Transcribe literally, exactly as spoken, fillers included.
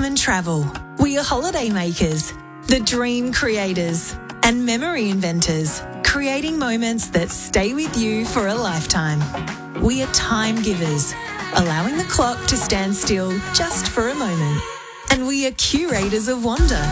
Hoffman Travel. We are holiday makers, the dream creators, and memory inventors, creating moments that stay with you for a lifetime. We are time givers, allowing the clock to stand still just for a moment. And we are curators of wonder,